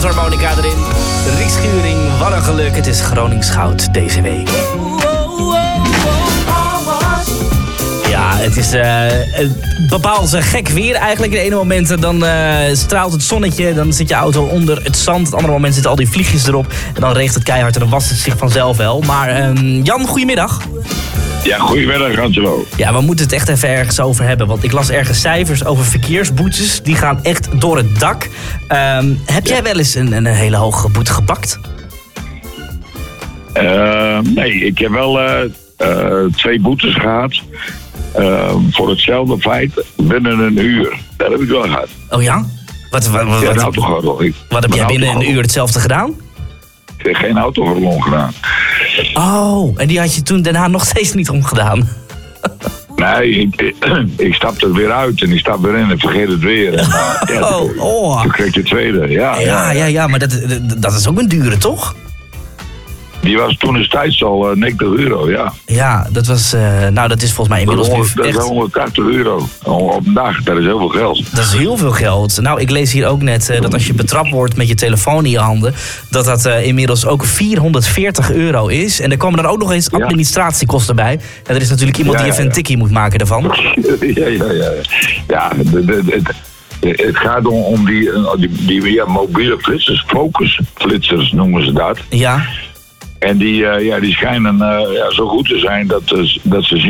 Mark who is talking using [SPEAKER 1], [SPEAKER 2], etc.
[SPEAKER 1] mondharmonica erin. Ries Schuring, wat een geluk. Het is Gronings goud deze week. Ja, het is bepaald gek weer eigenlijk. In de ene moment dan straalt het zonnetje, dan zit je auto onder het zand. Het andere moment zitten al die vliegjes erop. En dan regent het keihard en dan wast het zich vanzelf wel. Maar Jan, goedemiddag.
[SPEAKER 2] Ja, goedemiddag Angelo.
[SPEAKER 1] Ja, we moeten het echt even ergens over hebben. Want ik las ergens cijfers over verkeersboetes. Die gaan echt door het dak. Heb jij wel eens een hele hoge boete gepakt?
[SPEAKER 2] Nee, ik heb wel 2 boetes gehad. Voor hetzelfde feit binnen een uur. Dat heb ik wel gehad.
[SPEAKER 1] Oh ja? Wat heb jij binnen een uur hetzelfde gedaan?
[SPEAKER 2] Ik heb geen autogordel gedaan.
[SPEAKER 1] Oh, en die had je toen daarna nog steeds niet omgedaan?
[SPEAKER 2] Nee, ik stapte er weer uit en ik stap weer in en vergeet het weer. En, toen kreeg je 2e,
[SPEAKER 1] Ja, maar dat is ook een dure, toch?
[SPEAKER 2] Die was toen destijds al €90, ja.
[SPEAKER 1] Ja, dat was, dat is volgens mij inmiddels nu
[SPEAKER 2] dat is
[SPEAKER 1] echt...
[SPEAKER 2] €180 op een dag, dat is heel veel geld.
[SPEAKER 1] Dat is heel veel geld. Nou, ik lees hier ook net dat als je betrapt wordt met je telefoon in je handen, dat inmiddels ook €440 is. En er komen dan ook nog eens administratiekosten bij. En er is natuurlijk iemand die even een tikkie moet maken daarvan.
[SPEAKER 2] Ja, het gaat om die mobiele flitsers, focusflitsers noemen ze dat.
[SPEAKER 1] Ja.
[SPEAKER 2] En die schijnen zo goed te zijn dat ze zien